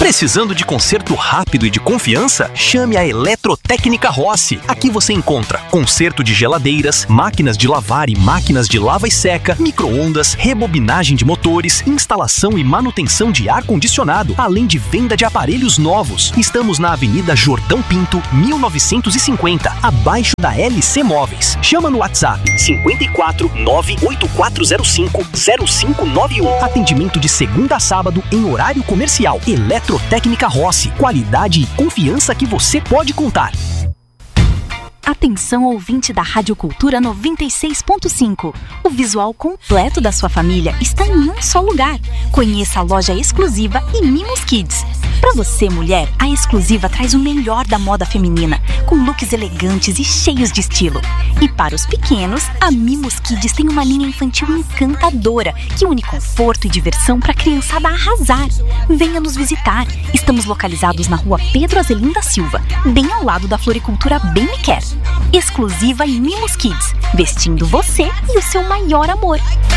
Precisando de conserto rápido e de confiança? Chame a Eletrotécnica Rossi. Aqui você encontra conserto de geladeiras, máquinas de lavar e máquinas de lava e seca, micro-ondas, rebobinagem de motores, instalação e manutenção de ar-condicionado, além de venda de aparelhos novos. Estamos na Avenida Jordão Pinto, 1950, abaixo da LC Móveis. Chama no WhatsApp 54 98405 0591. Atendimento de segunda a sábado em horário comercial. Eletrotécnica Rossi. Qualidade e confiança que você pode contar. Atenção, ouvinte da Rádio Cultura 96.5. O visual completo da sua família está em um só lugar. Conheça a loja exclusiva e Mimos Kids. Para você, mulher, a exclusiva traz o melhor da moda feminina, com looks elegantes e cheios de estilo. E para os pequenos, a Mimos Kids tem uma linha infantil encantadora, que une conforto e diversão para a criançada arrasar. Venha nos visitar. Estamos localizados na rua Pedro Azelino da Silva, bem ao lado da Floricultura Bem Me Quer. Exclusiva em Mimos Kids, vestindo você e o seu maior amor.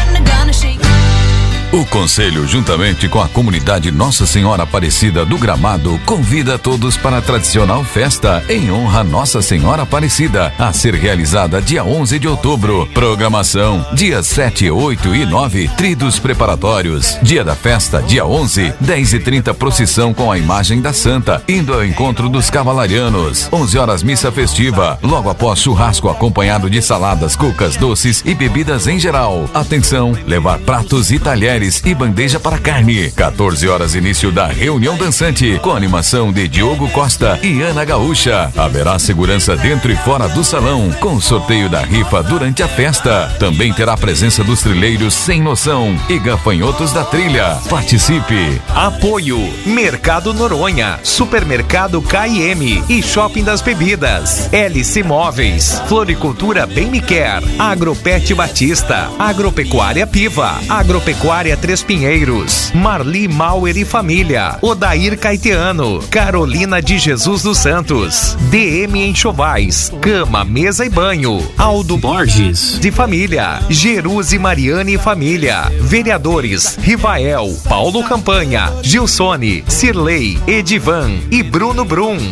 O Conselho, juntamente com a comunidade Nossa Senhora Aparecida do Gramado, convida todos para a tradicional festa em honra a Nossa Senhora Aparecida, a ser realizada dia 11 de outubro. Programação, dias 7, 8 e 9, tridos preparatórios. Dia da festa, dia 11, 10h30, procissão com a imagem da Santa, indo ao encontro dos cavalarianos. 11 horas, missa festiva. Logo após, churrasco acompanhado de saladas, cucas, doces e bebidas em geral. Atenção, levar pratos e talheres e bandeja para carne. 14 horas, início da reunião dançante, com animação de Diogo Costa e Ana Gaúcha. Haverá segurança dentro e fora do salão, com sorteio da rifa durante a festa. Também terá presença dos trilheiros Sem Noção e gafanhotos da trilha. Participe. Apoio: Mercado Noronha, Supermercado KM e Shopping das Bebidas, LC Móveis, Floricultura Bem Me Quer, Agropet Batista, Agropecuária Piva, Agropecuária Três Pinheiros, Marli Mauer e Família, Odair Caetiano, Carolina de Jesus dos Santos, DM Enxovais, Cama, Mesa e Banho, Aldo Borges de Família, Jerusi Mariane e Família, Vereadores Rivael, Paulo Campanha, Gilsone, Cirlei, Edivan e Bruno Brum.